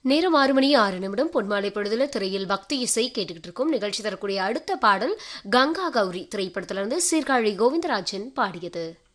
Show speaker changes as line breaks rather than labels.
நேரம் 6:06 பொன்மாலை பொழுதுல திரையில் பக்தி இசை கேட்டுக்கிட்டு இருக்கும். நிகழ்ச்சி தரக்கூடிய அடுத்த பாடல் கங்கா கௌரி திரைப்படத்திலிருந்து சீர்காழி கோவிந்தராஜன் பாடியது.